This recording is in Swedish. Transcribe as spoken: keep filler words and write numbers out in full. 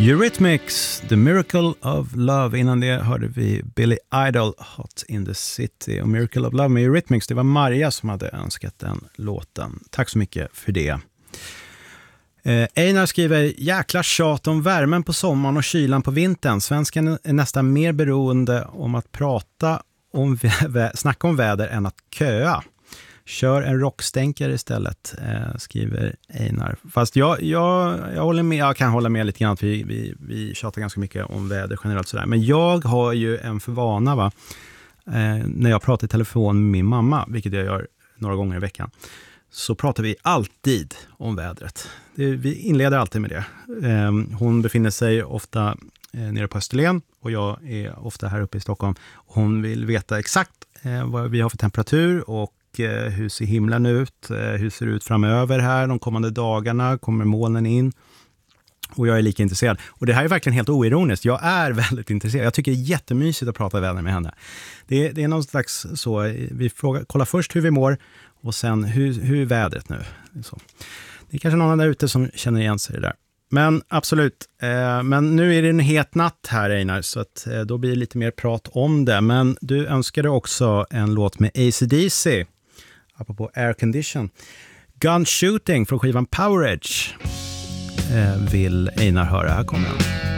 Eurythmics, The Miracle of Love. Innan det hörde vi Billy Idol, Hot in the City. Och Miracle of Love med Eurythmics, det var Maria som hade önskat den låten. Tack så mycket för det. Eh, Einar skriver, jäkla tjat om värmen på sommaren och kylan på vintern. Svensken är nästan mer beroende om att prata om vä- snacka om väder än att köa. Kör en rockstänkare istället, eh, skriver Einar. Fast jag, jag, jag, håller med, jag kan hålla med lite grann, för vi, vi, vi tjatar ganska mycket om väder generellt sådär. Men jag har ju en förvana, va? Eh, när jag pratar i telefon med min mamma, vilket jag gör några gånger i veckan, så pratar vi alltid om vädret. Det, vi inleder alltid med det. Eh, hon befinner sig ofta eh, nere på Österlen och jag är ofta här uppe i Stockholm. Hon vill veta exakt eh, vad vi har för temperatur och hur ser himlen ut, hur ser det ut framöver här de kommande dagarna, kommer molnen in, och jag är lika intresserad. Och det här är verkligen helt oironiskt, jag är väldigt intresserad, jag tycker det är jättemysigt att prata väder med henne. Det är, det är någon slags så, vi frågar, kollar först hur vi mår och sen hur, hur är vädret nu. Så. Det är kanske någon där ute som känner igen sig i det där. Men absolut, eh, men nu är det en het natt här, Einar, så att, eh, då blir det lite mer prat om det. Men du önskade också en låt med A C D C, apropå Air Condition. Gun Shooting från skivan Power Edge eh, vill Einar höra. Här kommer den.